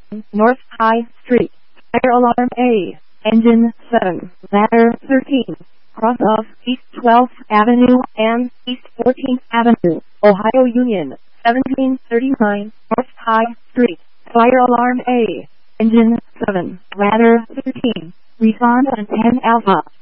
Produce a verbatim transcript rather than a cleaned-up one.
North High Street. Fire alarm A. Engine seven. Ladder thirteen. Cross of East twelfth Avenue and East fourteenth Avenue, Ohio Union, seventeen thirty-nine North High Street. Fire alarm A. Engine seven. Ladder thirteen. Respond on ten Alpha.